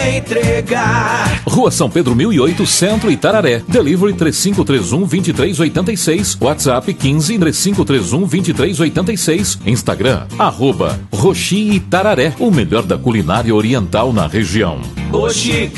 entregar. Rua São Pedro 1008, Centro, Itararé. Delivery 3531-2386. WhatsApp 15-3531-2386. Instagram, @Roxi Itararé. O melhor da culinária oriental na região. Oxi